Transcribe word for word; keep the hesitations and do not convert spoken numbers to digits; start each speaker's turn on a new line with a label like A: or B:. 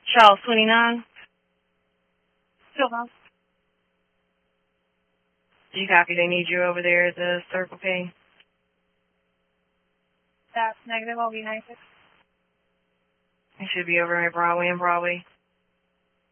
A: Charles twenty-nine.
B: Still no.
A: Do you copy? They need you over there at the Circle K.
B: That's negative. I'll be ninety-six.
A: It should be over at Broadway and Broadway.